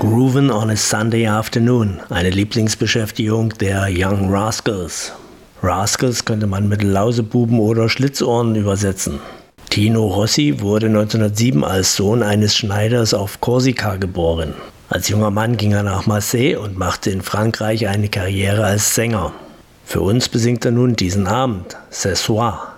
Groovin' on a Sunday Afternoon, eine Lieblingsbeschäftigung der Young Rascals. Rascals könnte man mit Lausebuben oder Schlitzohren übersetzen. Tino Rossi wurde 1907 als Sohn eines Schneiders auf Korsika geboren. Als junger Mann ging er nach Marseille und machte in Frankreich eine Karriere als Sänger. Für uns besingt er nun diesen Abend, Ce Soir.